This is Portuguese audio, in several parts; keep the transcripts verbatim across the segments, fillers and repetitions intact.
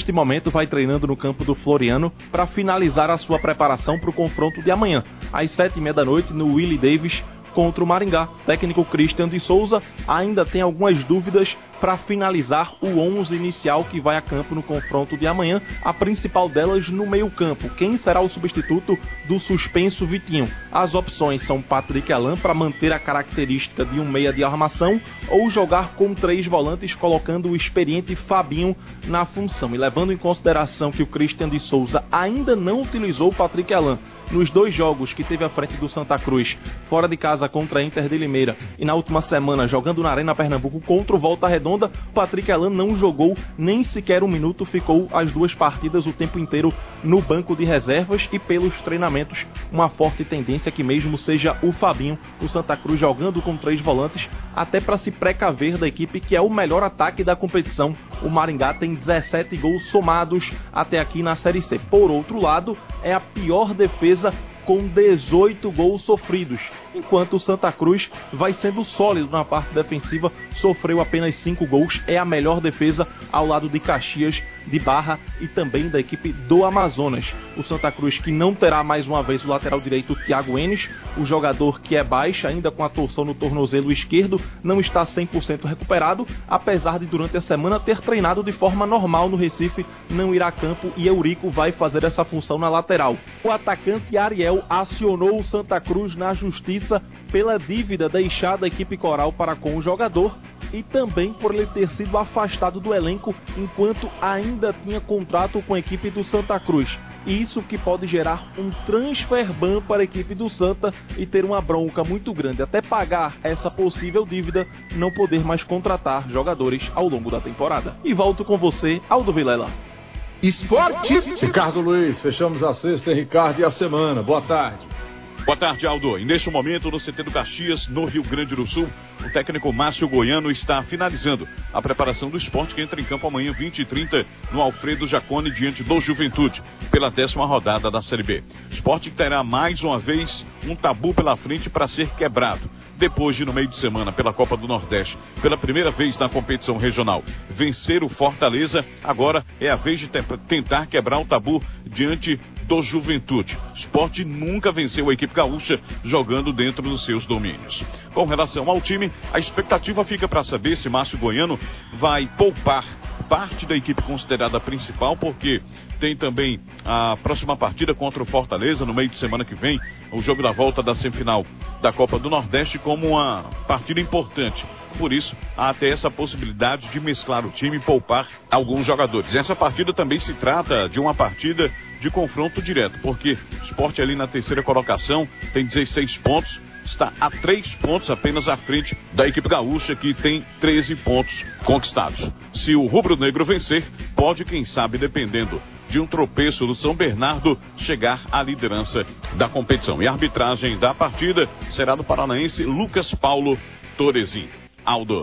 nesse momento vai treinando no campo do Floriano para finalizar a sua preparação para o confronto de amanhã, às sete e meia da noite, no Willie Davis, contra o Maringá. O técnico Cristian de Souza ainda tem algumas dúvidas para finalizar o onze inicial que vai a campo no confronto de amanhã, a principal delas no meio-campo. Quem será o substituto do suspenso Vitinho? As opções são Patrick Alain para manter a característica de um meia de armação ou jogar com três volantes colocando o experiente Fabinho na função. E levando em consideração que o Cristian de Souza ainda não utilizou o Patrick Alain nos dois jogos que teve à frente do Santa Cruz, fora de casa contra a Inter de Limeira e na última semana jogando na Arena Pernambuco contra o Volta Redonda, Patrick Alain não jogou nem sequer um minuto, ficou as duas partidas o tempo inteiro no banco de reservas e pelos treinamentos uma forte tendência que mesmo seja o Fabinho, o Santa Cruz jogando com três volantes, até para se precaver da equipe que é o melhor ataque da competição. O Maringá tem dezessete gols somados até aqui na Série C. Por outro lado, é a pior defesa com dezoito gols sofridos, enquanto o Santa Cruz vai sendo sólido na parte defensiva, sofreu apenas cinco gols, é a melhor defesa ao lado de Caxias, de Barra e também da equipe do Amazonas. O Santa Cruz que não terá mais uma vez o lateral direito Thiago Enes, o jogador que é baixa, ainda com a torção no tornozelo esquerdo, não está cem por cento recuperado, apesar de durante a semana ter treinado de forma normal no Recife, não irá a campo e Eurico vai fazer essa função na lateral. O atacante Ariel acionou o Santa Cruz na justiça pela dívida deixada à equipe coral para com o jogador e também por ele ter sido afastado do elenco enquanto ainda tinha contrato com a equipe do Santa Cruz. Isso que pode gerar um transfer ban para a equipe do Santa e ter uma bronca muito grande até pagar essa possível dívida, não poder mais contratar jogadores ao longo da temporada. E volto com você, Aldo Vilela. Esporte! Ricardo Luiz, fechamos a sexta, Ricardo, e a semana. Boa tarde. Boa tarde, Aldo. E neste momento, no C T do Caxias, no Rio Grande do Sul, o técnico Márcio Goiano está finalizando a preparação do Sport, que entra em campo amanhã, vinte e trinta, no Alfredo Jaconi, diante do Juventude, pela décima rodada da Série B. O Sport terá mais uma vez um tabu pela frente para ser quebrado. Depois de, no meio de semana, pela Copa do Nordeste, pela primeira vez na competição regional, vencer o Fortaleza, agora é a vez de te- tentar quebrar o tabu diante do Juventude. O Sport nunca venceu a equipe gaúcha jogando dentro dos seus domínios. Com relação ao time, a expectativa fica para saber se Márcio Goiano vai poupar parte da equipe considerada principal, porque tem também a próxima partida contra o Fortaleza no meio de semana que vem, o jogo da volta da semifinal da Copa do Nordeste, como uma partida importante. Por isso, há até essa possibilidade de mesclar o time e poupar alguns jogadores. Essa partida também se trata de uma partida de confronto direto, porque o Sport ali na terceira colocação tem dezesseis pontos, está a três pontos apenas à frente da equipe gaúcha, que tem treze pontos conquistados. Se o rubro-negro vencer, pode, quem sabe, dependendo de um tropeço do São Bernardo, chegar à liderança da competição. E a arbitragem da partida será do paranaense Lucas Paulo Torezin. Aldo.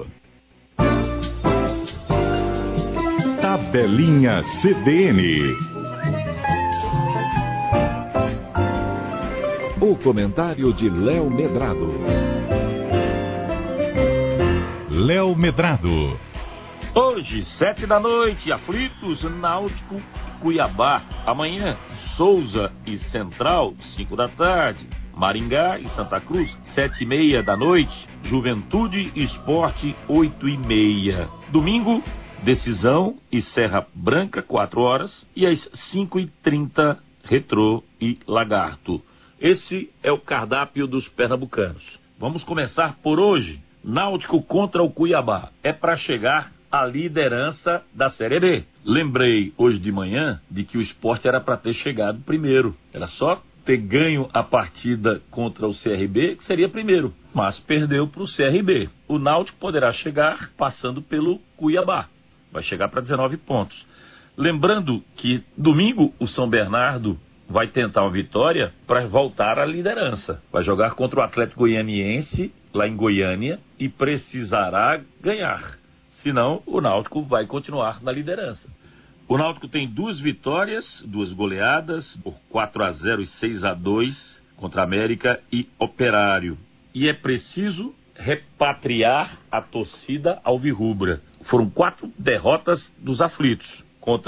Tabelinha C B N. O comentário de Léo Medrado. Léo Medrado. Hoje, sete da noite, aflitos, Náutico e Cuiabá. Amanhã, Souza e Central, cinco da tarde. Maringá e Santa Cruz, sete e meia da noite. Juventude e Esporte, oito e meia. Domingo, Decisão e Serra Branca, quatro horas. E às cinco e trinta, Retrô e Lagarto. Esse é o cardápio dos pernambucanos. Vamos começar por hoje. Náutico contra o Cuiabá. É para chegar à liderança da Série B. Lembrei hoje de manhã de que o Sport era para ter chegado primeiro. Era só ter ganho a partida contra o C R B, que seria primeiro. Mas perdeu para o C R B. O Náutico poderá chegar passando pelo Cuiabá. Vai chegar para dezenove pontos. Lembrando que domingo o São Bernardo vai tentar uma vitória para voltar à liderança. Vai jogar contra o Atlético Goianiense, lá em Goiânia, e precisará ganhar. Senão, o Náutico vai continuar na liderança. O Náutico tem duas vitórias, duas goleadas, por quatro a zero e seis a dois contra América e Operário. E é preciso repatriar a torcida alvirrubra. Foram quatro derrotas dos aflitos.